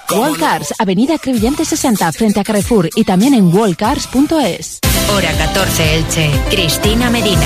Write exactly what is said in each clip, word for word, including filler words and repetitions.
Wallcars, Avenida Crevillente sesenta, frente a Carrefour, y también en wallcars punto es. Hora catorce, Elche. Cristina Medina.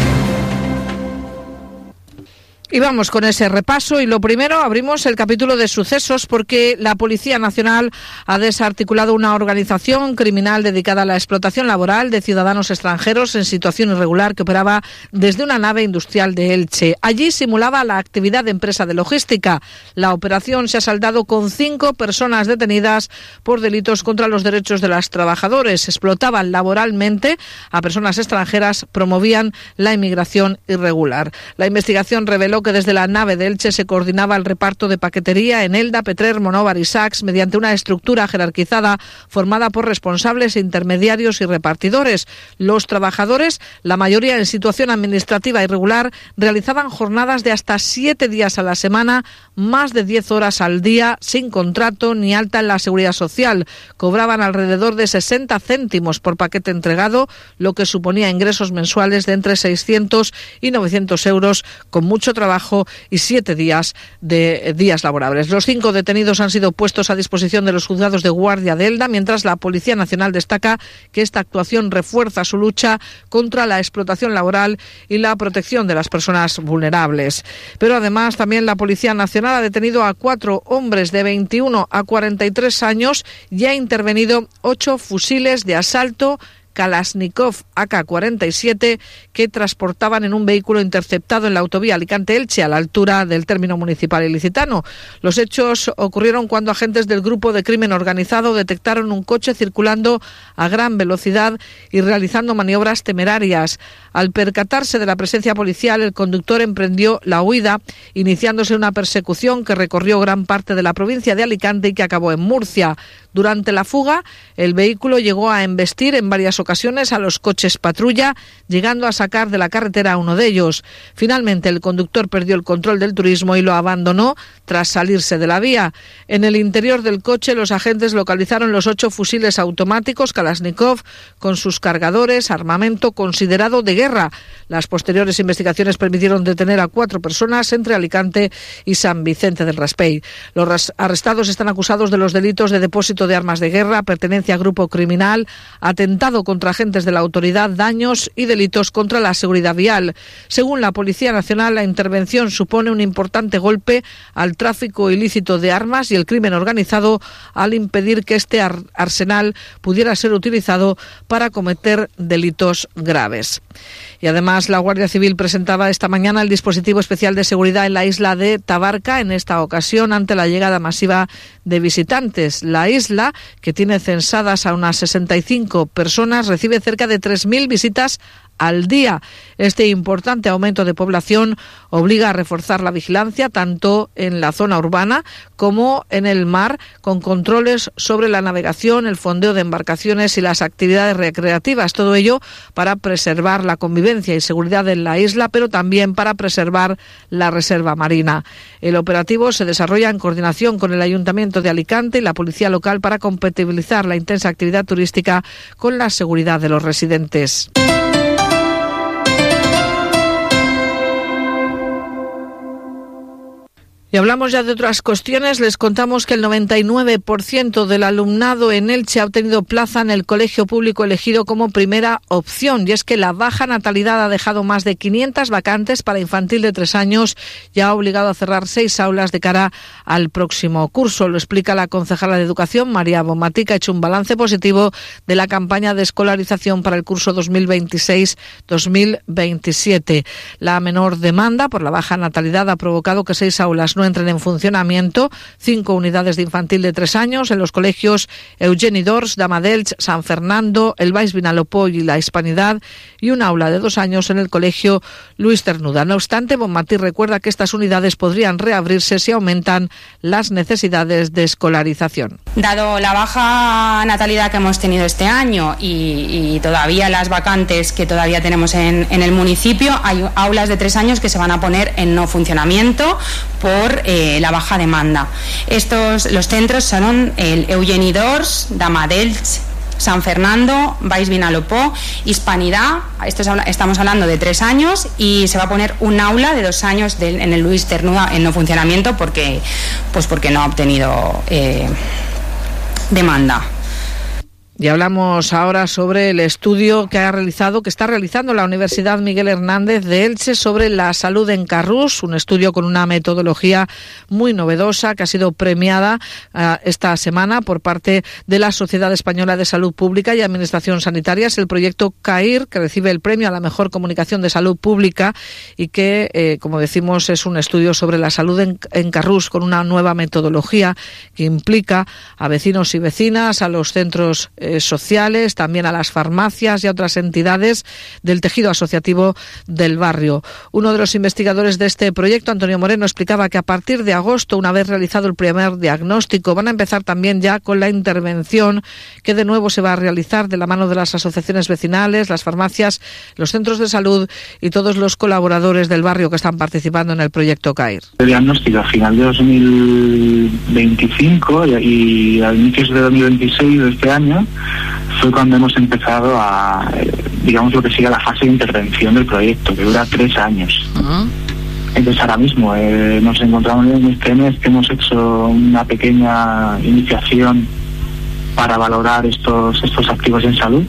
Y vamos con ese repaso, y lo primero, abrimos el capítulo de sucesos porque la Policía Nacional ha desarticulado una organización criminal dedicada a la explotación laboral de ciudadanos extranjeros en situación irregular que operaba desde una nave industrial de Elche. Allí simulaba la actividad de empresa de logística. La operación se ha saldado con cinco personas detenidas por delitos contra los derechos de los trabajadores. Explotaban laboralmente a personas extranjeras, promovían la inmigración irregular. La investigación reveló que desde la nave de Elche se coordinaba el reparto de paquetería en Elda, Petrer, Monóvar y Sachs mediante una estructura jerarquizada formada por responsables, intermediarios y repartidores. Los trabajadores, la mayoría en situación administrativa irregular, realizaban jornadas de hasta siete días a la semana, más de diez horas al día, sin contrato ni alta en la seguridad social. Cobraban alrededor de sesenta céntimos por paquete entregado, lo que suponía ingresos mensuales de entre seiscientos y novecientos euros, con mucho trabajo y siete días de días laborables. Los cinco detenidos han sido puestos a disposición de los juzgados de guardia de Elda, mientras la Policía Nacional destaca que esta actuación refuerza su lucha contra la explotación laboral y la protección de las personas vulnerables. Pero además también la Policía Nacional ha detenido a cuatro hombres de veintiuno a cuarenta y tres años y ha intervenido ocho fusiles de asalto Kalashnikov A K cuarenta y siete que transportaban en un vehículo interceptado en la autovía Alicante-Elche, a la altura del término municipal ilicitano. Los hechos ocurrieron cuando agentes del grupo de crimen organizado detectaron un coche circulando a gran velocidad y realizando maniobras temerarias. Al percatarse de la presencia policial, el conductor emprendió la huida, iniciándose una persecución que recorrió gran parte de la provincia de Alicante y que acabó en Murcia. Durante la fuga, el vehículo llegó a embestir en varias ocasiones a los coches patrulla, llegando a sacar de la carretera a uno de ellos. Finalmente, el conductor perdió el control del turismo y lo abandonó tras salirse de la vía. En el interior del coche, los agentes localizaron los ocho fusiles automáticos Kalashnikov con sus cargadores, armamento considerado de guerra. Las posteriores investigaciones permitieron detener a cuatro personas entre Alicante y San Vicente del Raspey. Los arrestados están acusados de los delitos de depósito de armas de guerra, pertenencia a grupo criminal, atentado contra agentes de la autoridad, daños y delitos contra la seguridad vial. Según la Policía Nacional, la intervención supone un importante golpe al tráfico ilícito de armas y el crimen organizado al impedir que este ar- arsenal pudiera ser utilizado para cometer delitos graves. Y además, la Guardia Civil presentaba esta mañana el dispositivo especial de seguridad en la isla de Tabarca, en esta ocasión ante la llegada masiva de visitantes. La isla, que tiene censadas a unas sesenta y cinco personas, recibe cerca de tres mil visitas al día. Este importante aumento de población obliga a reforzar la vigilancia tanto en la zona urbana como en el mar, con controles sobre la navegación, el fondeo de embarcaciones y las actividades recreativas. Todo ello para preservar la convivencia y seguridad en la isla, pero también para preservar la reserva marina. El operativo se desarrolla en coordinación con el Ayuntamiento de Alicante y la Policía Local para compatibilizar la intensa actividad turística con la seguridad de los residentes. Y hablamos ya de otras cuestiones. Les contamos que el noventa y nueve por ciento del alumnado en Elche ha obtenido plaza en el colegio público elegido como primera opción. Y es que la baja natalidad ha dejado más de quinientas vacantes para infantil de tres años y ha obligado a cerrar seis aulas de cara al próximo curso. Lo explica la concejala de Educación, María Bomatica, ha hecho un balance positivo de la campaña de escolarización para el curso dos mil veintiséis dos mil veintisiete. La menor demanda por la baja natalidad ha provocado que seis aulas no entren en funcionamiento, cinco unidades de infantil de tres años en los colegios Eugeni d'Ors, Damadelch, San Fernando, el Baix Vinalopó y la Hispanidad, y un aula de dos años en el colegio Luis Cernuda. No obstante, Bonmatí recuerda que estas unidades podrían reabrirse si aumentan las necesidades de escolarización. Dado la baja natalidad que hemos tenido este año y, y todavía las vacantes que todavía tenemos en, en el municipio, hay aulas de tres años que se van a poner en no funcionamiento por eh, la baja demanda. Estos, los centros son el Eugeni d'Ors, Damadelch, San Fernando, Baix Vinalopó, Hispanidad, esto es, estamos hablando de tres años, y se va a poner un aula de dos años de, en el Luis Cernuda en no funcionamiento porque, pues porque no ha obtenido eh, demanda. Y hablamos ahora sobre el estudio que ha realizado, que está realizando la Universidad Miguel Hernández de Elche sobre la salud en Carrús, un estudio con una metodología muy novedosa que ha sido premiada uh, esta semana por parte de la Sociedad Española de Salud Pública y Administración Sanitaria. Es el proyecto CAIR, que recibe el premio a la mejor comunicación de salud pública y que, eh, como decimos, es un estudio sobre la salud en, en Carrús con una nueva metodología que implica a vecinos y vecinas, a los centros sociales, también a las farmacias y a otras entidades del tejido asociativo del barrio. Uno de los investigadores de este proyecto, Antonio Moreno, explicaba que a partir de agosto, una vez realizado el primer diagnóstico, van a empezar también ya con la intervención que de nuevo se va a realizar de la mano de las asociaciones vecinales, las farmacias, los centros de salud y todos los colaboradores del barrio que están participando en el proyecto CAIR. El diagnóstico a final de dos mil veinticinco y a inicios de dos mil veintiséis de este año fue cuando hemos empezado a, digamos, lo que sigue la fase de intervención del proyecto, que dura tres años. Uh-huh. Entonces ahora mismo eh, nos encontramos en este mes que hemos hecho una pequeña iniciación para valorar estos estos activos en salud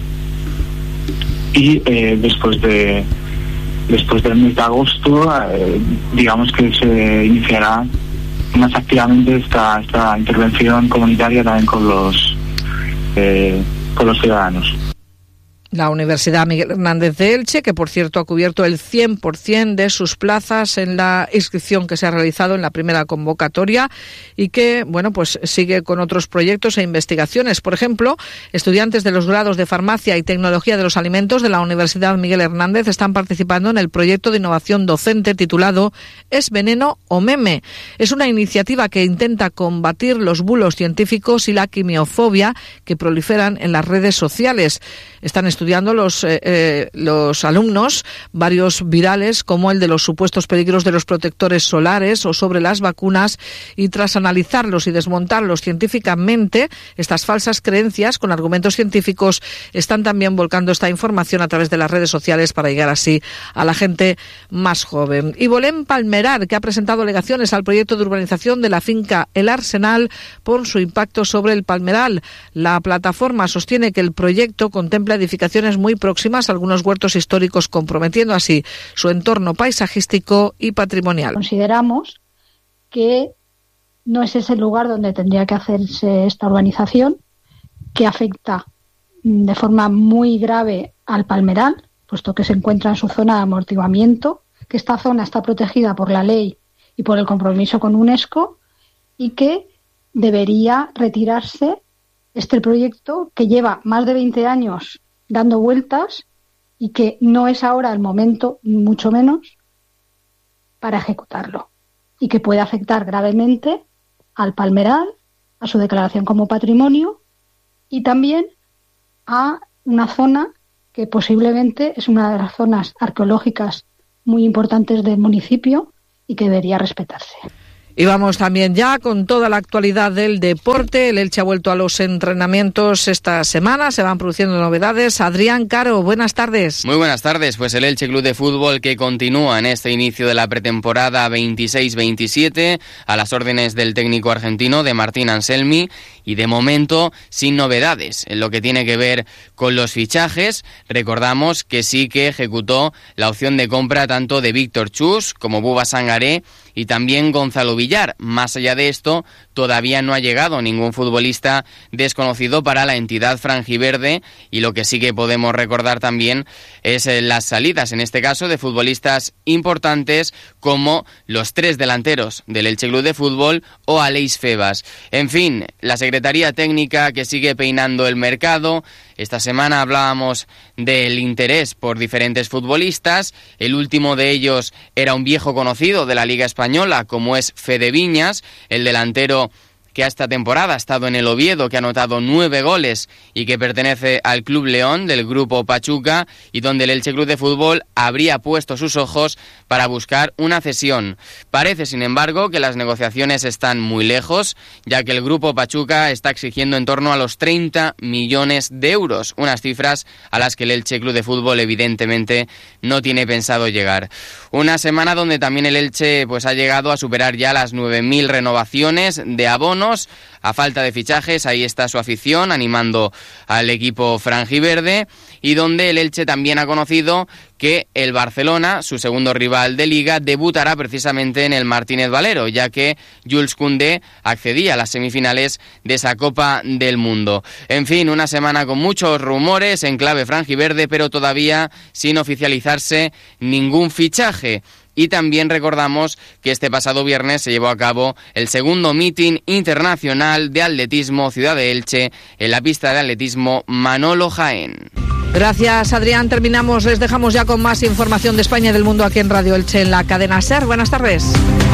y eh, después de después del mes de agosto eh, digamos que se iniciará más activamente esta esta intervención comunitaria también con los eh, con los ciudadanos. La Universidad Miguel Hernández de Elche, que por cierto ha cubierto el cien por ciento de sus plazas en la inscripción que se ha realizado en la primera convocatoria y que, bueno, pues sigue con otros proyectos e investigaciones. Por ejemplo, estudiantes de los grados de Farmacia y Tecnología de los Alimentos de la Universidad Miguel Hernández están participando en el proyecto de innovación docente titulado ¿Es veneno o meme? Es una iniciativa que intenta combatir los bulos científicos y la quimiofobia que proliferan en las redes sociales. Están estudiando los, eh, eh, los alumnos varios virales como el de los supuestos peligros de los protectores solares o sobre las vacunas, y tras analizarlos y desmontarlos científicamente, estas falsas creencias con argumentos científicos, están también volcando esta información a través de las redes sociales para llegar así a la gente más joven. Y Bolén Palmerar, que ha presentado alegaciones al proyecto de urbanización de la finca El Arsenal por su impacto sobre el palmeral. La plataforma sostiene que el proyecto contempla edificaciones muy próximas a algunos huertos históricos, comprometiendo así su entorno paisajístico y patrimonial. Consideramos que no es ese lugar donde tendría que hacerse esta urbanización, que afecta de forma muy grave al palmeral, puesto que se encuentra en su zona de amortiguamiento, que esta zona está protegida por la ley y por el compromiso con UNESCO, y que debería retirarse este proyecto que lleva más de veinte años dando vueltas y que no es ahora el momento, mucho menos, para ejecutarlo, y que puede afectar gravemente al palmeral, a su declaración como patrimonio y también a una zona que posiblemente es una de las zonas arqueológicas muy importantes del municipio y que debería respetarse. Y vamos también ya con toda la actualidad del deporte. El Elche ha vuelto a los entrenamientos esta semana. Se van produciendo novedades. Adrián Caro, buenas tardes. Muy buenas tardes. Pues el Elche Club de Fútbol, que continúa en este inicio de la pretemporada veintiséis veintisiete a las órdenes del técnico argentino de Martín Anselmi, y de momento sin novedades en lo que tiene que ver con los fichajes. Recordamos que sí que ejecutó la opción de compra tanto de Víctor Chus como Buba Sangaré y también Gonzalo Villar. Más allá de esto, todavía no ha llegado ningún futbolista desconocido para la entidad franjiverde, y lo que sí que podemos recordar también es las salidas, en este caso, de futbolistas importantes como los tres delanteros del Elche Club de Fútbol o Aleix Febas. En fin, la Secretaría Técnica que sigue peinando el mercado. Esta semana hablábamos del interés por diferentes futbolistas. El último de ellos era un viejo conocido de la Liga Española, como es Fede Viñas, el delantero que esta temporada ha estado en el Oviedo, que ha anotado nueve goles y que pertenece al Club León del grupo Pachuca, y donde el Elche Club de Fútbol habría puesto sus ojos para buscar una cesión. Parece, sin embargo, que las negociaciones están muy lejos, ya que el grupo Pachuca está exigiendo en torno a los treinta millones de euros, unas cifras a las que el Elche Club de Fútbol evidentemente no tiene pensado llegar. Una semana donde también el Elche pues ha llegado a superar ya las nueve mil renovaciones de abonos. A falta de fichajes, ahí está su afición animando al equipo franjiverde, y donde el Elche también ha conocido que el Barcelona, su segundo rival de Liga, debutará precisamente en el Martínez Valero, ya que Jules Koundé accedía a las semifinales de esa Copa del Mundo. En fin, una semana con muchos rumores en clave franjiverde, pero todavía sin oficializarse ningún fichaje. Y también recordamos que este pasado viernes se llevó a cabo el segundo meeting internacional de atletismo Ciudad de Elche en la pista de atletismo Manolo Jaén. Gracias, Adrián. Terminamos, les dejamos ya con más información de España y del mundo aquí en Radio Elche en la cadena SER. Buenas tardes.